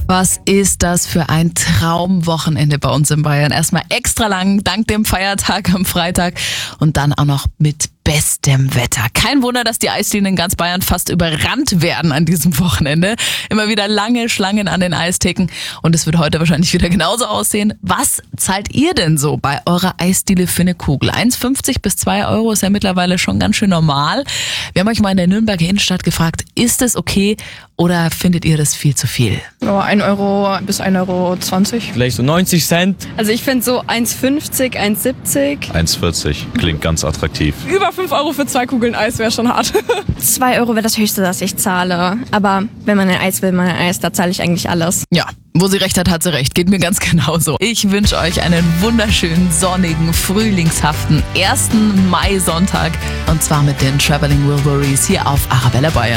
Was ist das für ein Traumwochenende bei uns in Bayern? Erstmal extra lang, dank dem Feiertag am Freitag und dann auch noch mit bestem Wetter. Kein Wunder, dass die Eisdielen in ganz Bayern fast überrannt werden an diesem Wochenende. Immer wieder lange Schlangen an den Eistheken und es wird heute wahrscheinlich wieder genauso aussehen. Was zahlt ihr denn so bei eurer Eisdiele für eine Kugel? 1,50 bis 2 Euro ist ja mittlerweile schon ganz schön normal. Wir haben euch mal in der Nürnberger Innenstadt gefragt, ist es okay oder findet ihr das viel zu viel? Ja, 1 Euro bis 1,20 Euro. Vielleicht so 90 Cent. Also ich finde so 1,50, 1,70. 1,40 klingt ganz attraktiv. Über 5 Euro für 2 Kugeln Eis wäre schon hart. 2 Euro wäre das Höchste, das ich zahle. Aber wenn man ein Eis will, man ein Eis, da zahle ich eigentlich alles. Ja, wo sie recht hat sie recht. Geht mir ganz genauso. Ich wünsche euch einen wunderschönen, sonnigen, frühlingshaften 1. Mai-Sonntag. Und zwar mit den Traveling Wilburys hier auf Arabella Bayern.